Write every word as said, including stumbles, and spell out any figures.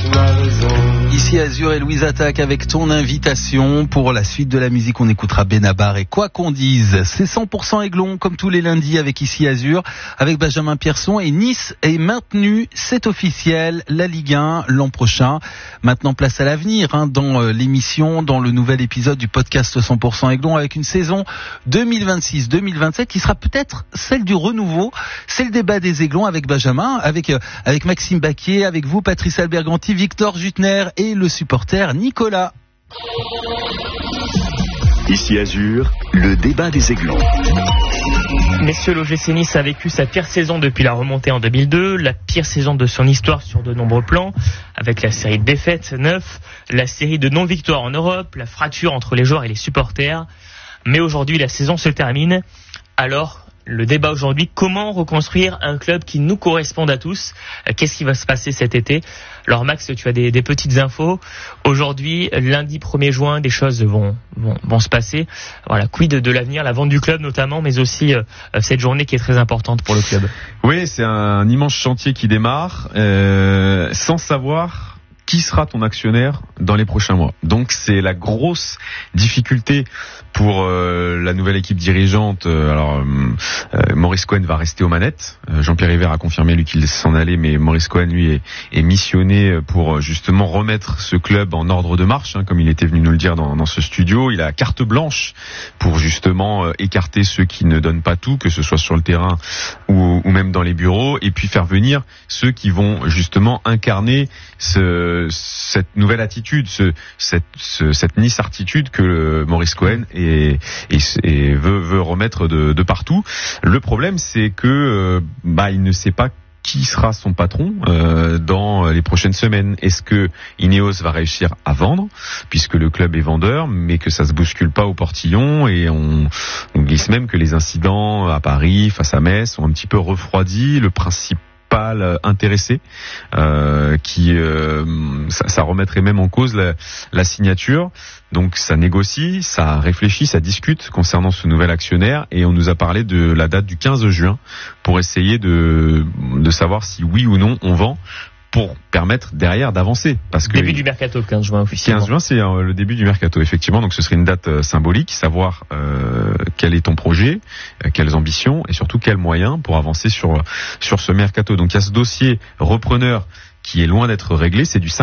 Ici Azur et Louise Attaque avec ton invitation. Pour la suite de la musique, on écoutera Benabar et quoi qu'on dise. C'est cent pour cent Aiglon comme tous les lundis avec Ici Azur, avec Benjamin Pierson, et Nice est maintenu, c'est officiel, la Ligue un l'an prochain. Maintenant place à l'avenir hein, dans l'émission, dans le nouvel épisode du podcast cent pour cent Aiglon, avec une saison deux mille vingt-six deux mille vingt-sept qui sera peut-être celle du renouveau. C'est le débat des Aiglons avec Benjamin, avec, avec Maxime Baquier, avec vous Patrice Alberganti, Victor Jutner et le supporter Nicolas. Ici Azur, le débat des Aiglons. Messieurs, l'O G C Nice a vécu sa pire saison depuis la remontée en deux mille deux, la pire saison de son histoire sur de nombreux plans, avec la série de défaites, neuf, la série de non-victoires en Europe, la fracture entre les joueurs et les supporters. Mais aujourd'hui, la saison se termine. Alors, le débat aujourd'hui, comment reconstruire un club qui nous corresponde à tous ? Qu'est-ce qui va se passer cet été ? Alors Max, tu as des, des petites infos. Aujourd'hui, lundi premier juin, des choses vont, vont, vont se passer. Voilà, quid de l'avenir, la vente du club notamment, mais aussi euh, cette journée qui est très importante pour le club. Oui, c'est un immense chantier qui démarre, euh, sans savoir qui sera ton actionnaire dans les prochains mois. Donc c'est la grosse difficulté pour euh, la nouvelle équipe dirigeante. Alors euh, Maurice Cohen va rester aux manettes. Euh, Jean-Pierre River a confirmé lui qu'il s'en allait, mais Maurice Cohen lui est, est missionné pour justement remettre ce club en ordre de marche, hein, comme il était venu nous le dire dans, dans ce studio. Il a carte blanche pour justement euh, écarter ceux qui ne donnent pas tout, que ce soit sur le terrain ou, ou même dans les bureaux, et puis faire venir ceux qui vont justement incarner ce cette nouvelle attitude, ce, cette, ce, cette Nice-attitude que Maurice Cohen est, est, est, veut, veut remettre de, de partout. Le problème, c'est que euh, bah, il ne sait pas qui sera son patron euh, dans les prochaines semaines. Est-ce que Ineos va réussir à vendre, puisque le club est vendeur, mais que ça se bouscule pas au portillon, et on, on glisse même que les incidents à Paris, face à Metz, ont un petit peu refroidi le principe intéressé, euh, qui euh, ça, ça remettrait même en cause la, la signature. Donc ça négocie, ça réfléchit, ça discute concernant ce nouvel actionnaire, et on nous a parlé de la date du quinze juin pour essayer de, de savoir si oui ou non on vend, pour permettre derrière d'avancer. Parce que début du mercato, le quinze juin officiellement. quinze juin, c'est euh, le début du mercato, effectivement. Donc ce serait une date euh, symbolique, savoir euh, quel est ton projet, euh, quelles ambitions, et surtout quels moyens pour avancer sur sur ce mercato. Donc il y a ce dossier repreneur qui est loin d'être réglé, c'est du